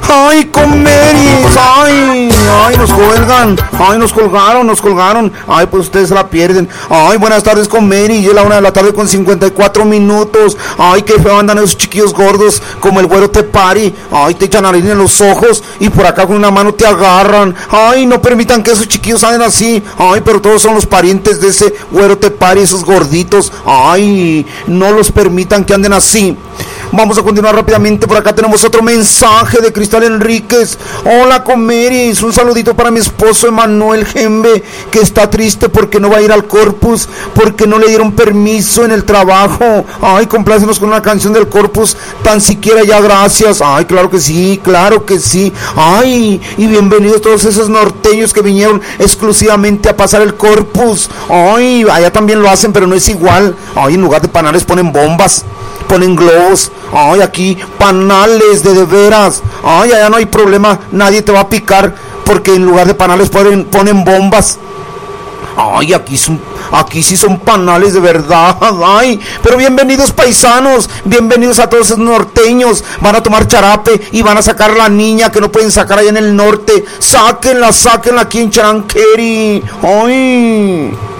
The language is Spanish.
Ay, Comeris, ay, nos cuelgan, ay, nos colgaron, ay, pues ustedes se la pierden. Ay, buenas tardes, Comeris, y es la 1 de la tarde con 54 minutos. Ay, qué feo andan esos chiquillos gordos, como el güero te pari. Ay, te echan harina en los ojos y por acá con una mano te agarran. Ay, no permitan que esos chiquillos anden así. Ay, pero todos son los parientes de ese güero te pari, esos gorditos. Ay, no los permitan que anden así. Vamos a continuar rápidamente. Por acá tenemos otro mensaje de Cristal Enríquez. Hola, Comeris, un saludito para mi esposo Emanuel Gembe, que está triste porque no va a ir al Corpus, porque no le dieron permiso en el trabajo. Ay, complácenos con una canción del Corpus, tan siquiera ya, gracias. Ay, claro que sí. Ay, y bienvenidos todos esos norteños que vinieron exclusivamente a pasar el Corpus. Ay, allá también lo hacen, pero no es igual. Ay, en lugar de panales ponen bombas, ponen globos. Ay, aquí panales de veras. Ay, allá no hay problema, nadie te va a picar porque en lugar de panales ponen bombas. Ay, aquí sí son panales de verdad. Ay, pero bienvenidos paisanos, bienvenidos a todos esos norteños. Van a tomar charape y van a sacar a la niña que no pueden sacar allá en el norte. Sáquenla aquí en Charanqueri. Ay.